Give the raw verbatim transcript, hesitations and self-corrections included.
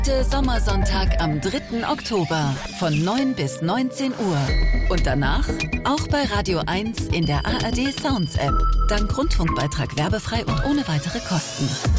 Der Sommersonntag am dritten Oktober von neun bis neunzehn Uhr. Und danach auch bei Radio eins in der A R D Sounds App. Dank Rundfunkbeitrag werbefrei und ohne weitere Kosten.